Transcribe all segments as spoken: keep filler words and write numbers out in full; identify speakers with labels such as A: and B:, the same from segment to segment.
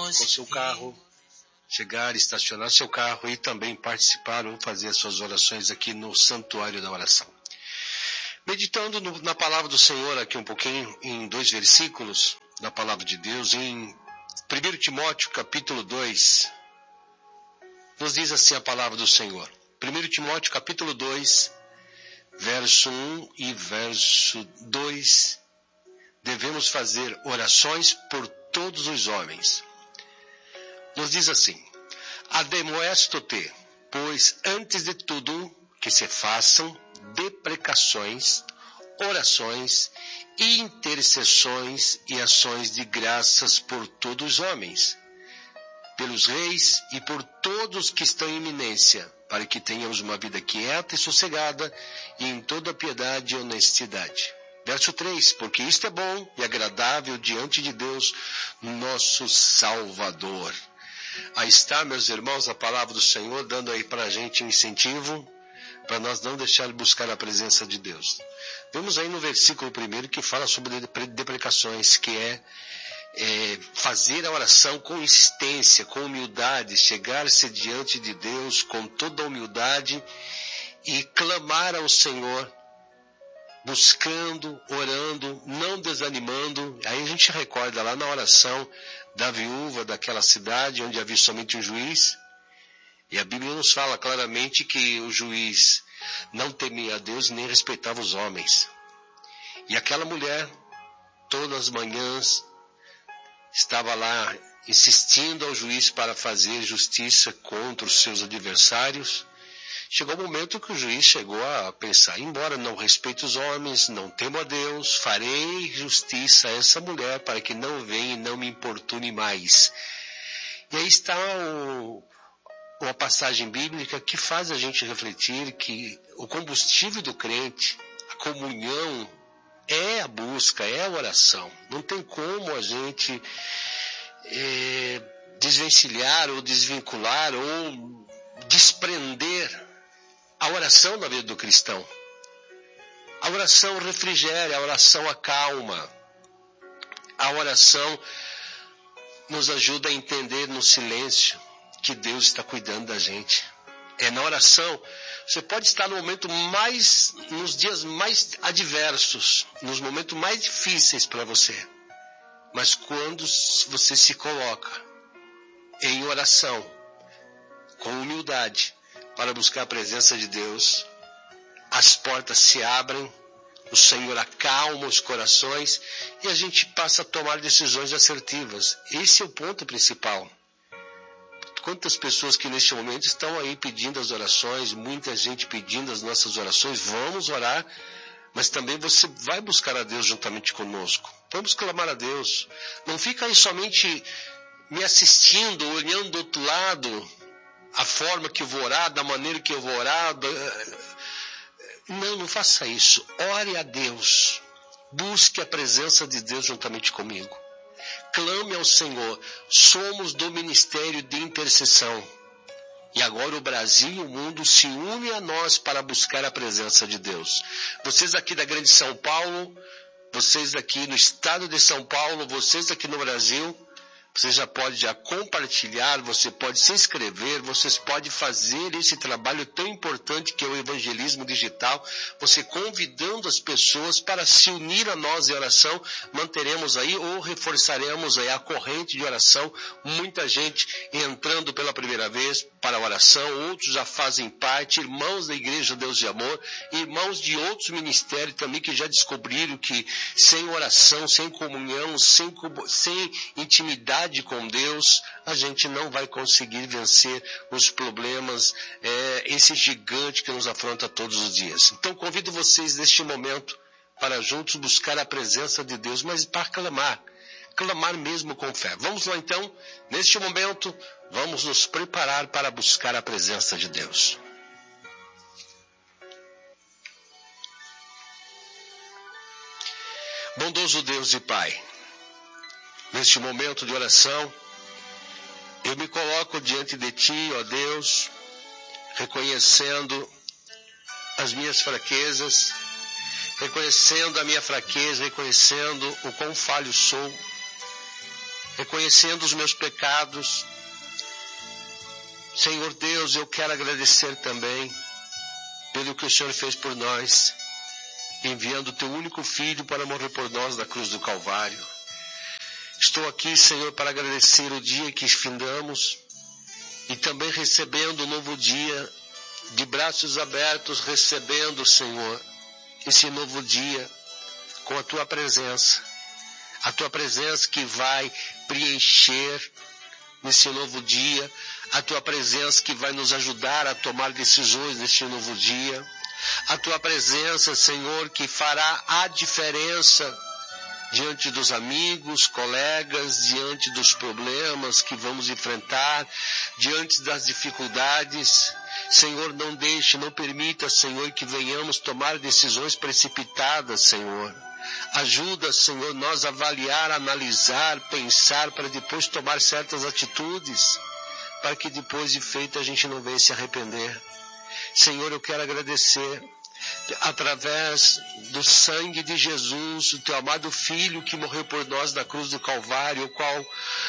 A: com seu carro, chegar, estacionar seu carro e também participar ou fazer as suas orações aqui no Santuário da Oração. Meditando no, na palavra do Senhor aqui um pouquinho, em dois versículos da palavra de Deus, em primeiro Timóteo capítulo dois, nos diz assim a palavra do Senhor. primeiro Timóteo capítulo dois, verso um e verso dois, devemos fazer orações por todos os homens. Nos diz assim: Ademoesto-te, pois antes de tudo que se façam deprecações, orações e intercessões e ações de graças por todos os homens, pelos reis e por todos que estão em eminência, para que tenhamos uma vida quieta e sossegada e em toda piedade e honestidade. Verso três, porque isto é bom e agradável diante de Deus, nosso Salvador. Aí está, meus irmãos, a palavra do Senhor, dando aí para a gente um incentivo, para nós não deixar de buscar a presença de Deus. Vemos aí no versículo primeiro que fala sobre deprecações, que é, é fazer a oração com insistência, com humildade, chegar-se diante de Deus com toda a humildade e clamar ao Senhor, buscando, orando, não desanimando. Aí a gente recorda lá na oração da viúva daquela cidade onde havia somente um juiz, e a Bíblia nos fala claramente que o juiz não temia a Deus nem respeitava os homens. E aquela mulher, todas as manhãs, estava lá insistindo ao juiz para fazer justiça contra os seus adversários. Chegou o momento que o juiz chegou a pensar: embora não respeite os homens, não temo a Deus, farei justiça a essa mulher para que não venha e não me importune mais. E aí está o, uma passagem bíblica que faz a gente refletir que o combustível do crente, a comunhão, é a busca, é a oração. Não tem como a gente é, desvencilhar ou desvincular ou desprender a oração na vida do cristão. A oração refrigera, a oração acalma. A oração nos ajuda a entender no silêncio que Deus está cuidando da gente. É na oração, você pode estar no momento mais, nos dias mais adversos, nos momentos mais difíceis para você. Mas quando você se coloca em oração, com humildade, para buscar a presença de Deus, as portas se abrem, o Senhor acalma os corações e a gente passa a tomar decisões assertivas. Esse é o ponto principal. Quantas pessoas que neste momento estão aí pedindo as orações, muita gente pedindo as nossas orações, vamos orar, mas também você vai buscar a Deus juntamente conosco. Vamos clamar a Deus. Não fica aí somente me assistindo, olhando do outro lado, a forma que eu vou orar, da maneira que eu vou orar. Não, não faça isso. Ore a Deus. Busque a presença de Deus juntamente comigo. Clame ao Senhor. Somos do ministério de intercessão. E agora o Brasil e o mundo se unem a nós para buscar a presença de Deus. Vocês aqui da Grande São Paulo, vocês aqui no estado de São Paulo, vocês aqui no Brasil, você já pode já compartilhar, você pode se inscrever, vocês podem fazer esse trabalho tão importante que é o evangelismo digital, você convidando as pessoas para se unir a nós em oração. Manteremos aí ou reforçaremos aí a corrente de oração, muita gente entrando pela primeira vez para a oração, outros já fazem parte, irmãos da Igreja Deus de Amor, irmãos de outros ministérios também que já descobriram que sem oração, sem comunhão, sem, sem intimidade com Deus, a gente não vai conseguir vencer os problemas, é, esse gigante que nos afronta todos os dias. Então convido vocês neste momento para juntos buscar a presença de Deus, mas para clamar, clamar mesmo com fé. Vamos lá então, neste momento, vamos nos preparar para buscar a presença de Deus. Bondoso Deus e Pai, neste momento de oração, eu me coloco diante de Ti, ó Deus, reconhecendo as minhas fraquezas, reconhecendo a minha fraqueza, reconhecendo o quão falho sou. reconhecendo os meus pecados. Senhor Deus, eu quero agradecer também pelo que o Senhor fez por nós, enviando o teu único filho para morrer por nós na cruz do Calvário. Estou aqui, Senhor, para agradecer o dia que findamos e também recebendo um novo dia, de braços abertos, recebendo, Senhor, esse novo dia com a tua presença. A tua presença que vai preencher nesse novo dia, a tua presença que vai nos ajudar a tomar decisões neste novo dia, a tua presença, Senhor, que fará a diferença diante dos amigos, colegas, diante dos problemas que vamos enfrentar, diante das dificuldades. Senhor, não deixe, não permita, Senhor, que venhamos tomar decisões precipitadas, Senhor. Ajuda, Senhor, nós a avaliar, analisar, pensar, para depois tomar certas atitudes, para que depois de feito a gente não venha se arrepender. Senhor, eu quero agradecer, através do sangue de Jesus, o teu amado Filho que morreu por nós na cruz do Calvário, o qual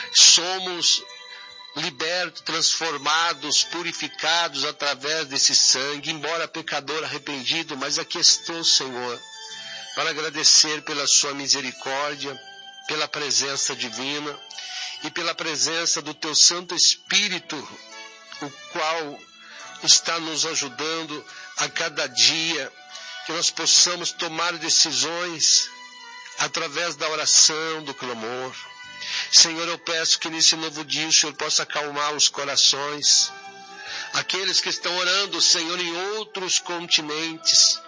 A: somos libertos, transformados, purificados através desse sangue, embora pecador arrependido, mas aqui estou, Senhor, para agradecer pela sua misericórdia, pela presença divina e pela presença do teu Santo Espírito, o qual está nos ajudando a cada dia, que nós possamos tomar decisões através da oração, do clamor. Senhor, eu peço que nesse novo dia o Senhor possa acalmar os corações, aqueles que estão orando, Senhor, em outros continentes,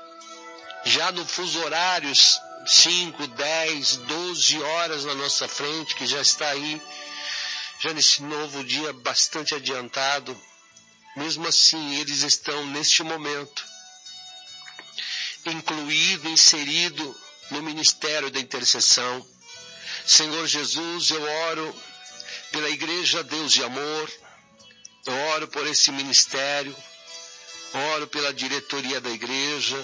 A: já no fuso horários, cinco, dez, doze horas na nossa frente, que já está aí, já nesse novo dia bastante adiantado. Mesmo assim, eles estão neste momento incluído, inserido no ministério da intercessão. Senhor Jesus, eu oro pela Igreja Deus de Amor, eu oro por esse ministério, oro pela diretoria da igreja,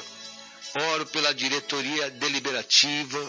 A: oro pela diretoria deliberativa,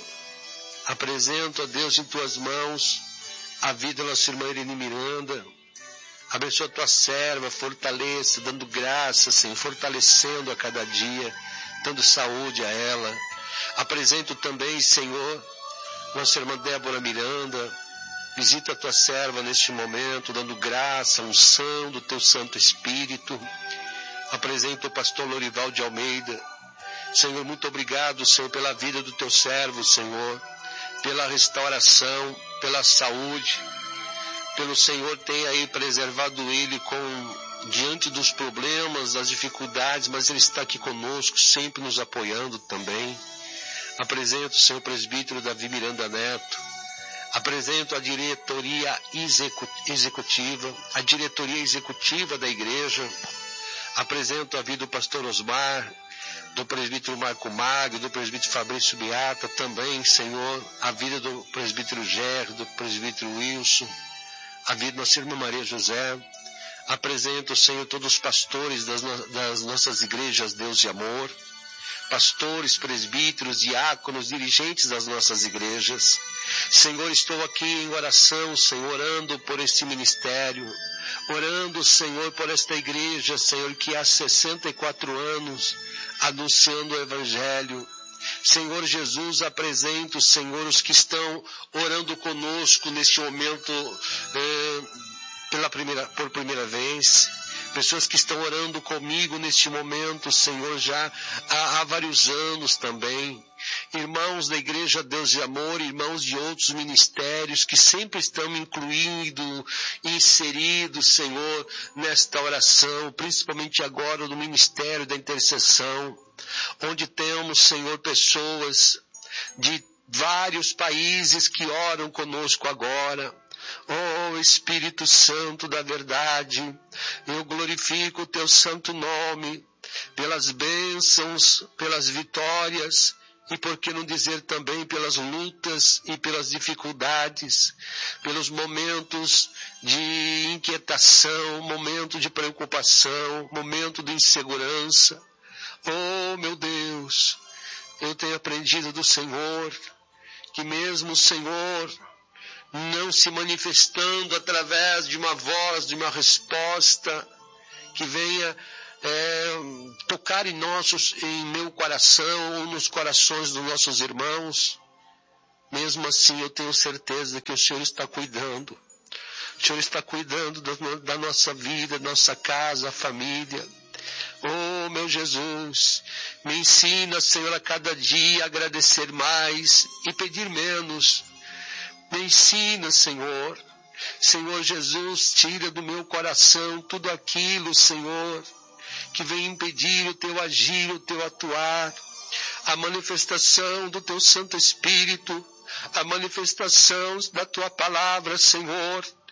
A: apresento a Deus em tuas mãos a vida da nossa irmã Irene Miranda. Abençoa a tua serva, fortaleça, dando graça, Senhor, fortalecendo a cada dia, dando saúde a ela. Apresento também, Senhor, nossa irmã Débora Miranda. Visita a tua serva neste momento, dando graça, unção do teu Santo Espírito. Apresento o pastor Lorival de Almeida. Senhor, muito obrigado, Senhor, pela vida do teu servo, Senhor, pela restauração, pela saúde, pelo Senhor ter aí preservado ele com, diante dos problemas, das dificuldades, mas ele está aqui conosco, sempre nos apoiando também. Apresento o Senhor presbítero Davi Miranda Neto. Apresento a diretoria executiva, a diretoria executiva da igreja. Apresento a vida do pastor Osmar, do presbítero Marco Magno, do presbítero Fabrício Beata, também, Senhor, a vida do presbítero Gerro, do presbítero Wilson, a vida da nossa irmã Maria José. Apresento, Senhor, todos os pastores das, no, das nossas igrejas Deus de Amor, pastores, presbíteros, diáconos, dirigentes das nossas igrejas. Senhor, estou aqui em oração, Senhor, orando por este ministério, orando, Senhor, por esta igreja, Senhor, que há sessenta e quatro anos anunciando o Evangelho. Senhor Jesus, apresento, Senhor, os que estão orando conosco neste momento eh, pela primeira, por primeira vez. Pessoas que estão orando comigo neste momento, Senhor, já há, há vários anos também. Irmãos da Igreja Deus de Amor, irmãos de outros ministérios que sempre estão me incluindo, inseridos, Senhor, nesta oração, principalmente agora no ministério da intercessão, onde temos, Senhor, pessoas de vários países que oram conosco agora. Oh Espírito Santo da verdade, eu glorifico o teu santo nome pelas bênçãos, pelas vitórias e por que não dizer também pelas lutas e pelas dificuldades, pelos momentos de inquietação, momento de preocupação, momento de insegurança. Oh meu Deus, eu tenho aprendido do Senhor que mesmo o Senhor não se manifestando através de uma voz, de uma resposta que venha é, tocar em, nossos, em meu coração ou nos corações dos nossos irmãos. Mesmo assim, eu tenho certeza que o Senhor está cuidando. O Senhor está cuidando da nossa vida, da nossa casa, família. Oh, meu Jesus, me ensina, Senhor, a cada dia a agradecer mais e pedir menos. Me ensina, Senhor. Senhor Jesus, tira do meu coração tudo aquilo, Senhor, que vem impedir o teu agir, o teu atuar, a manifestação do teu Santo Espírito, a manifestação da tua palavra, Senhor.